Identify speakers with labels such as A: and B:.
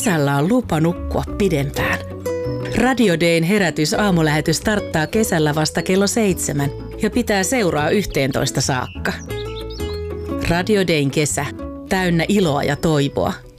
A: Kesällä on lupa nukkua pidempään. Radio Dayn herätys aamulähetys starttaa kesällä vasta kello 7 ja pitää seuraa 11 saakka. Radio Dayn kesä, täynnä iloa ja toivoa.